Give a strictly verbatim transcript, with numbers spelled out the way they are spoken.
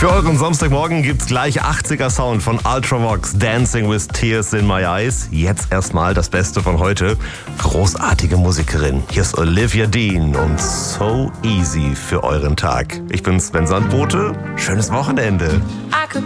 Für euren Samstagmorgen gibt's gleich achtziger Sound von Ultravox, Dancing with Tears in My Eyes. Jetzt erstmal das Beste von heute. Großartige Musikerin. Hier ist Olivia Dean und So Easy für euren Tag. Ich bin Sven Sandbote. Schönes Wochenende.